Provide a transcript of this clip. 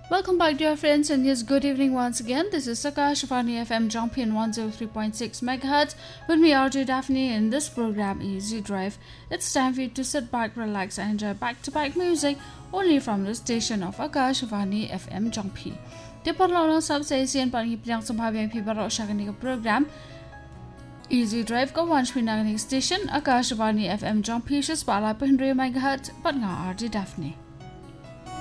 Welcome back, dear friends, and yes, good evening once again. This is Akashvani FM Jumping 103.6 MHz. With me, RJ Daphne, and this program Easy Drive. It's time for you to sit back, relax, and enjoy back-to-back music only from the station of Akashvani FM Jumping. Tipalolo सबसे Asian पर ही प्रियांक संभाव्य भी बड़ा शगनी का programme Easy Drive का वंश में नागरिक स्टेशन आकाशवाणी FM Jumping शिश पाला पर 100 MHz पर RJ Daphne.